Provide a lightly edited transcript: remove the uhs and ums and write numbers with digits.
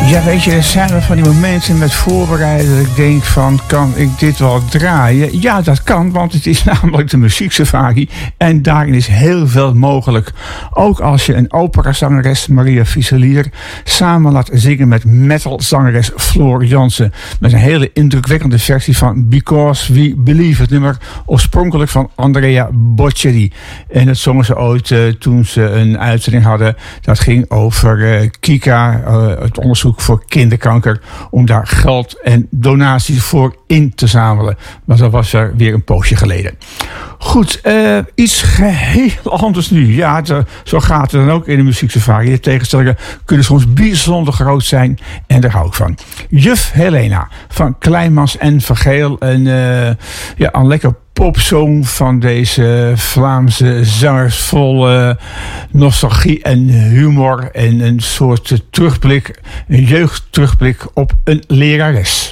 Ja, weet je, er zijn er van die momenten met voorbereiden dat ik denk van, kan ik dit wel draaien? Ja, dat kan, want het is namelijk de muzieksafari en daarin is heel veel mogelijk. Ook als je een operazangeres, Maria Fuselier, samen laat zingen met metalzangeres Floor Jansen. Met een hele indrukwekkende versie van Because We Believe, het nummer oorspronkelijk van Andrea Bocelli. En dat zongen ze ooit toen ze een uitzending hadden. Dat ging over Kika, het onderzoek voor kinderkanker, om daar geld en donaties voor in te zamelen. Maar dat was er weer een poosje geleden. Goed, iets geheel anders nu. Ja, zo gaat het dan ook in de muzieksafari. De tegenstellingen kunnen soms bijzonder groot zijn en daar hou ik van. Juf Helena van Kleinmans en Vergeel. Een lekker popsong van deze Vlaamse zangers vol nostalgie en humor en een soort terugblik, een jeugdterugblik op een lerares.